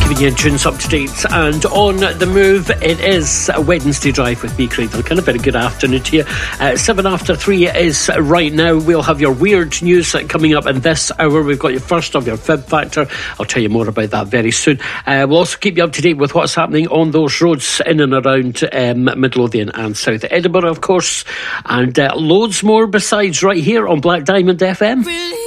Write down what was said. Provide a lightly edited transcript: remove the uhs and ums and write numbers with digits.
Keeping you in tunes up to date and on the move. It is a Wednesday drive with me, Craig Duncan. A very good afternoon to you. 7 after 3 is right now. We'll have your weird news coming up in this hour. We've got your first of your Fib Factor. I'll tell you more about that very soon. We'll also keep you up to date with what's happening on those roads in and around Midlothian and South Edinburgh, of course, and loads more besides right here on Black Diamond FM.